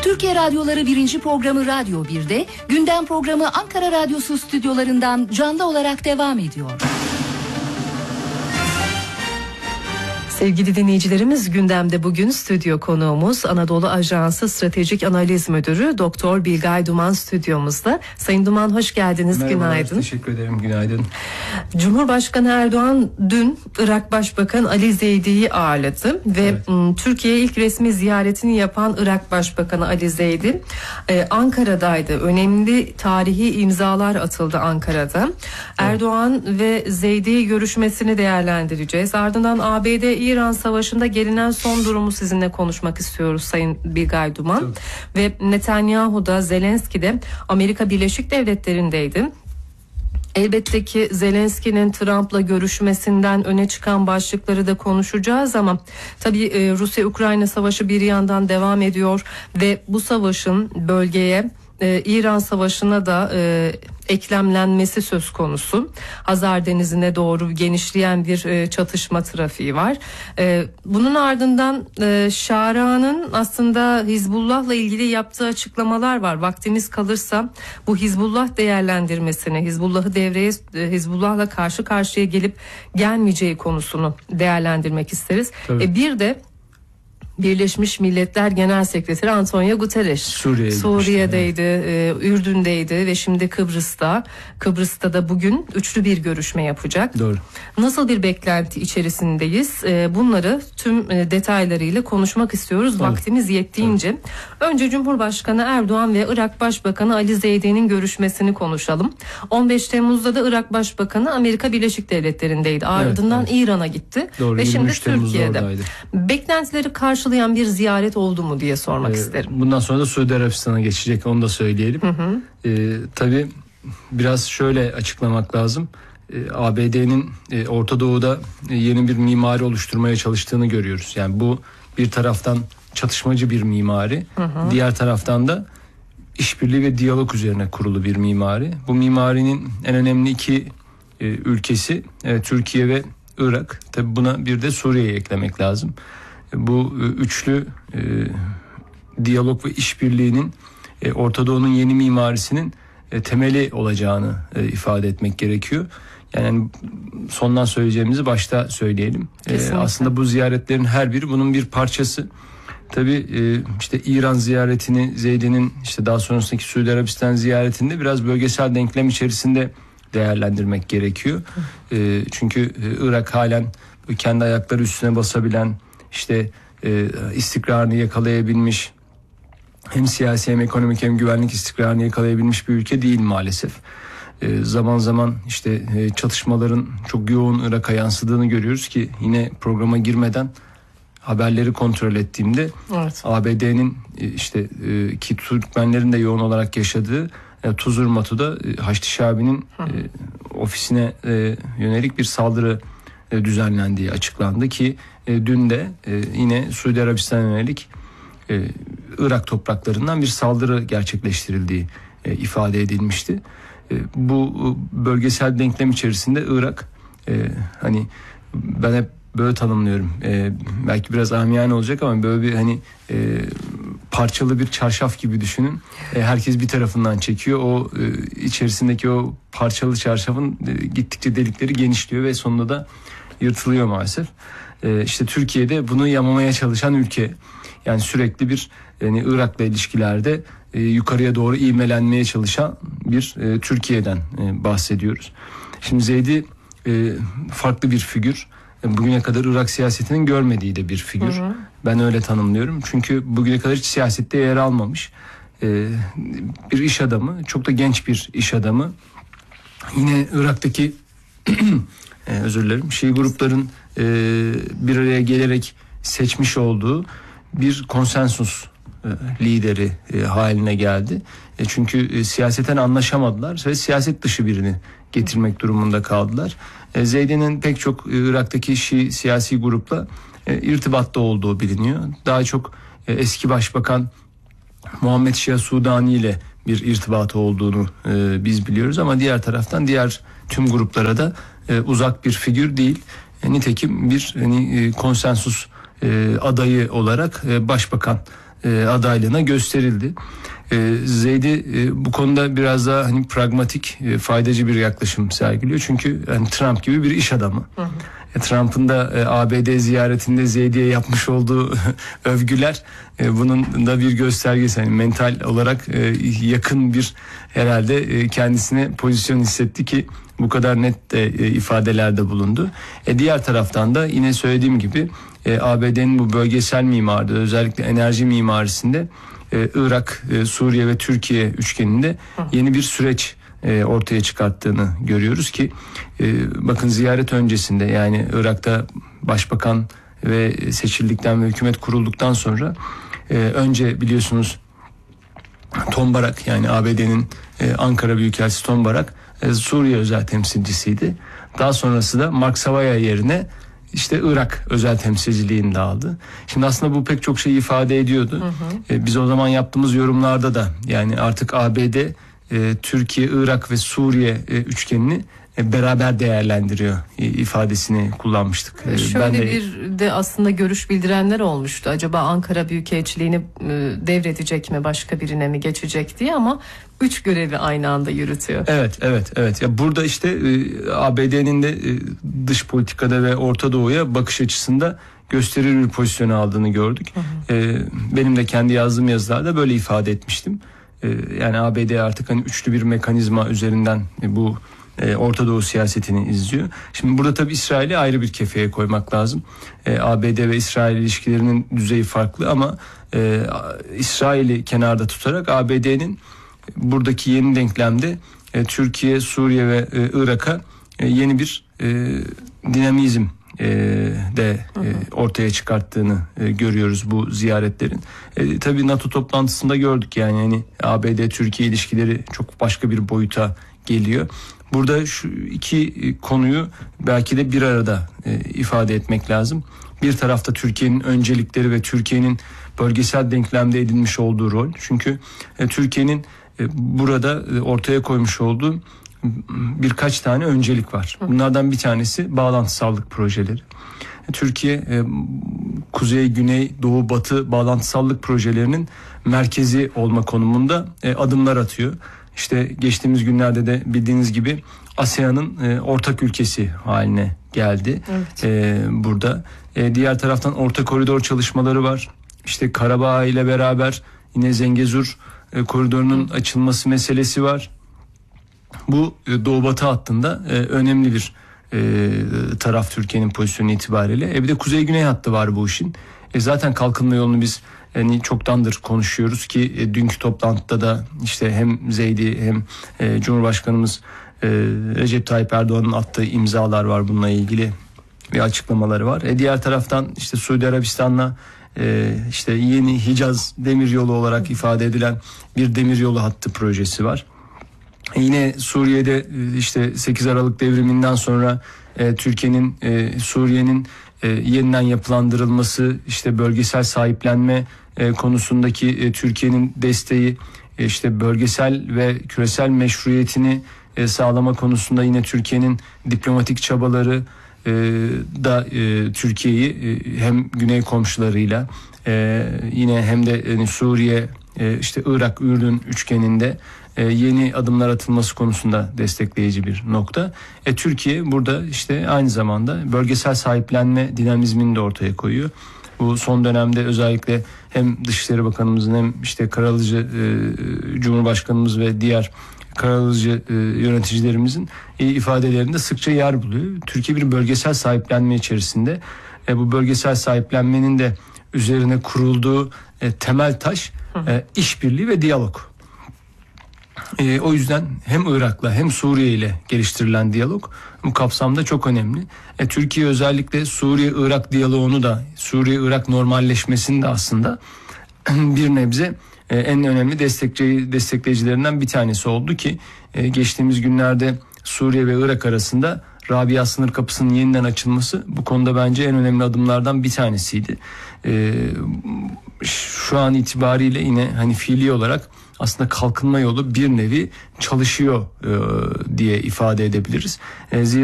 Türkiye Radyoları 1. programı Radyo 1'de, gündem programı Ankara Radyosu stüdyolarından canlı olarak devam ediyor. Sevgili dinleyicilerimiz, gündemde bugün stüdyo konuğumuz Anadolu Ajansı Stratejik Analiz Müdürü Doktor Bilgay Duman stüdyomuzda. Sayın Duman, hoş geldiniz. Merhaba, günaydın. Teşekkür ederim, günaydın. Cumhurbaşkanı Erdoğan dün Irak Başbakanı Ali Zeydi'yi ağırladı ve evet, Türkiye'ye ilk resmi ziyaretini yapan Irak Başbakanı Ali Zeydi Ankara'daydı. Önemli tarihi imzalar atıldı Ankara'da. Evet. Erdoğan ve Zeydi görüşmesini değerlendireceğiz. Ardından ABD-İran Savaşı'nda gelinen son durumu sizinle konuşmak istiyoruz Sayın Bilgay Duman. Evet. Ve Netanyahu da Zelenski de Amerika Birleşik Devletleri'ndeydi. Elbette ki Zelenski'nin Trump'la görüşmesinden öne çıkan başlıkları da konuşacağız ama tabii Rusya-Ukrayna savaşı bir yandan devam ediyor ve bu savaşın bölgeye İran Savaşı'na da eklemlenmesi söz konusu. Hazar Denizi'ne doğru genişleyen bir çatışma trafiği var. Bunun ardından Şara'nın aslında Hizbullah'la ilgili yaptığı açıklamalar var. Vaktimiz kalırsa bu Hizbullah değerlendirmesini, Hizbullah'la karşı karşıya gelip gelmeyeceği konusunu değerlendirmek isteriz. Bir de Birleşmiş Milletler Genel Sekreteri Antonio Guterres Suriye'deydi, Ürdün'deydi ve şimdi Kıbrıs'ta da bugün üçlü bir görüşme yapacak. Doğru. Nasıl bir beklenti içerisindeyiz? Bunları tüm detaylarıyla konuşmak istiyoruz. Doğru. Vaktimiz yettiğince. Doğru. Önce Cumhurbaşkanı Erdoğan ve Irak Başbakanı Ali Zeydi'nin görüşmesini konuşalım. 15 Temmuz'da da Irak Başbakanı Amerika Birleşik Devletleri'ndeydi. Ardından evet. İran'a gitti. Doğru, ve şimdi Türkiye'de. Oradaydı. Beklentileri karşılayan bir ziyaret oldu mu diye sormak isterim. Bundan sonra da Suudi Arabistan'a geçecek, onu da söyleyelim. Tabii biraz şöyle açıklamak lazım. ABD'nin Orta Doğu'da yeni bir mimari oluşturmaya çalıştığını görüyoruz. Yani bu bir taraftan çatışmacı bir mimari, diğer taraftan da işbirliği ve diyalog üzerine kurulu bir mimari. Bu mimarinin en önemli iki ülkesi Türkiye ve Irak. Tabii buna bir de Suriye'yi eklemek lazım. Bu üçlü diyalog ve işbirliğinin Orta Doğu'nun yeni mimarisinin temeli olacağını ifade etmek gerekiyor. Yani sondan söyleyeceğimizi başta söyleyelim. Aslında bu ziyaretlerin her biri bunun bir parçası. Tabii işte İran ziyaretini, Zeydi'nin işte daha sonrasındaki Suudi Arabistan ziyaretinde biraz bölgesel denklem içerisinde değerlendirmek gerekiyor. Çünkü Irak halen kendi ayakları üstüne basabilen, işte istikrarını yakalayabilmiş, hem siyasi hem ekonomik hem güvenlik istikrarını yakalayabilmiş bir ülke değil maalesef. Zaman zaman işte çatışmaların çok yoğun Irak'a yansıdığını görüyoruz ki yine programa girmeden haberleri kontrol ettiğimde evet. ABD'nin işte ki Türkmenlerin de yoğun olarak yaşadığı Tuzurmatu'da Haçlı Şabi'nin ofisine yönelik bir saldırı düzenlendiği açıklandı ki dün de yine Suudi Arabistan'a yönelik Irak topraklarından bir saldırı gerçekleştirildiği ifade edilmişti. Bu bölgesel denklem içerisinde Irak hani ben hep böyle tanımlıyorum. Belki biraz amiyane olacak ama böyle bir hani parçalı bir çarşaf gibi düşünün. Herkes bir tarafından çekiyor. O içerisindeki o parçalı çarşafın gittikçe delikleri genişliyor ve sonunda da yırtılıyor maalesef. İşte Türkiye'de bunu yamamaya çalışan ülke. Yani sürekli bir Irak'la ilişkilerde yukarıya doğru ivmelenmeye çalışan bir Türkiye'den bahsediyoruz. Şimdi Zeydi farklı bir figür. Bugüne kadar Irak siyasetinin görmediği de bir figür. Ben öyle tanımlıyorum. Çünkü bugüne kadar hiç siyasette yer almamış. Bir iş adamı, çok da genç bir iş adamı. Yine Irak'taki özür dilerim, Şii grupların bir araya gelerek seçmiş olduğu bir konsensus lideri haline geldi. Çünkü siyaseten anlaşamadılar ve siyaset dışı birini getirmek durumunda kaldılar. Zeydi'nin pek çok Irak'taki Şii siyasi grupla irtibatta olduğu biliniyor. Daha çok eski başbakan Muhammed Şia Sudani ile bir irtibatı olduğunu biz biliyoruz ama diğer taraftan diğer tüm gruplara da uzak bir figür değil. Nitekim bir konsensus adayı olarak başbakan adaylığına gösterildi. Zeydi bu konuda biraz daha hani pragmatik, faydacı bir yaklaşım sergiliyor. Çünkü yani Trump gibi bir iş adamı. Trump'ın da ABD ziyaretinde Zeydi'ye yapmış olduğu övgüler bunun da bir göstergesi. Yani mental olarak yakın bir herhalde kendisine pozisyon hissetti ki bu kadar net de ifadelerde bulundu. Diğer taraftan da yine söylediğim gibi ABD'nin bu bölgesel mimaride, özellikle enerji mimarisinde Irak, Suriye ve Türkiye üçgeninde yeni bir süreç ortaya çıkarttığını görüyoruz ki bakın ziyaret öncesinde, yani Irak'ta başbakan ve seçildikten ve hükümet kurulduktan sonra önce biliyorsunuz Tom Barak, yani ABD'nin Ankara Büyükelçisi Tom Barak Suriye özel temsilcisiydi. Daha sonrası da Mark Savaya yerine işte Irak özel temsilciliğini de aldı. Şimdi aslında bu pek çok şey ifade ediyordu. Biz o zaman yaptığımız yorumlarda da yani artık ABD Türkiye, Irak ve Suriye üçgenini beraber değerlendiriyor ifadesini kullanmıştık. Şöyle bir de aslında görüş bildirenler olmuştu. Acaba Ankara Büyükelçiliğini devredecek mi, başka birine mi geçecek diye, ama 3 görevi aynı anda yürütüyor. Evet. Ya burada işte ABD'nin de dış politikada ve Orta Doğu'ya bakış açısında gösterili bir pozisyon aldığını gördük. Benim de kendi yazdığım yazılarda böyle ifade etmiştim. Yani ABD artık hani üçlü bir mekanizma üzerinden bu Orta Doğu siyasetini izliyor. Şimdi burada tabii İsrail'i ayrı bir kefeye koymak lazım. ABD ve İsrail ilişkilerinin düzeyi farklı ama İsrail'i kenarda tutarak ABD'nin buradaki yeni denklemde Türkiye, Suriye ve Irak'a yeni bir dinamizm de ortaya çıkarttığını görüyoruz bu ziyaretlerin. Tabii NATO toplantısında gördük, yani hani ABD-Türkiye ilişkileri çok başka bir boyuta geliyor. Burada şu iki konuyu belki de bir arada ifade etmek lazım. Bir tarafta Türkiye'nin öncelikleri ve Türkiye'nin bölgesel denklemde edinmiş olduğu rol. Çünkü Türkiye'nin burada ortaya koymuş olduğu birkaç tane öncelik var. Bunlardan bir tanesi bağlantısallık projeleri. Türkiye kuzey, güney, doğu, batı bağlantısallık projelerinin merkezi olma konumunda adımlar atıyor. İşte geçtiğimiz günlerde de bildiğiniz gibi ASEAN'ın ortak ülkesi haline geldi. Burada. Diğer taraftan orta koridor çalışmaları var. İşte Karabağ ile beraber yine Zengezur koridorunun açılması meselesi var. Bu Doğu Batı hattında önemli bir taraf Türkiye'nin pozisyonu itibariyle. Bir de Kuzey Güney hattı var bu işin. Zaten kalkınma yolunu biz yani çoktandır konuşuyoruz ki dünkü toplantıda da işte hem Zeydi hem Cumhurbaşkanımız Recep Tayyip Erdoğan'ın attığı imzalar var bununla ilgili bir açıklamaları var. Diğer taraftan işte Suudi Arabistan'la işte yeni Hicaz demiryolu olarak ifade edilen bir demiryolu hattı projesi var. Yine Suriye'de işte 8 Aralık devriminden sonra Türkiye'nin Suriye'nin yeniden yapılandırılması, işte bölgesel sahiplenme konusundaki Türkiye'nin desteği, işte bölgesel ve küresel meşruiyetini sağlama konusunda yine Türkiye'nin diplomatik çabaları da Türkiye'yi hem güney komşularıyla yine hem de Suriye, işte Irak, Ürdün üçgeninde yeni adımlar atılması konusunda destekleyici bir nokta. Türkiye burada işte aynı zamanda bölgesel sahiplenme dinamizmini de ortaya koyuyor. Bu son dönemde özellikle hem Dışişleri Bakanımızın hem işte Karalıcı Cumhurbaşkanımız ve diğer Karalıcı yöneticilerimizin ifadelerinde sıkça yer buluyor. Türkiye bir bölgesel sahiplenme içerisinde. Bu bölgesel sahiplenmenin de üzerine kurulduğu temel taş işbirliği ve diyalog. O yüzden hem Irak'la hem Suriye ile geliştirilen diyalog bu kapsamda çok önemli. Türkiye özellikle Suriye-Irak diyaloğunu da, Suriye-Irak normalleşmesini de aslında bir nebze en önemli destekleyicilerinden bir tanesi oldu ki geçtiğimiz günlerde Suriye ve Irak arasında Rabia sınır kapısının yeniden açılması bu konuda bence en önemli adımlardan bir tanesiydi. Şu an itibariyle yine hani fiili olarak aslında kalkınma yolu bir nevi çalışıyor diye ifade edebiliriz. Zira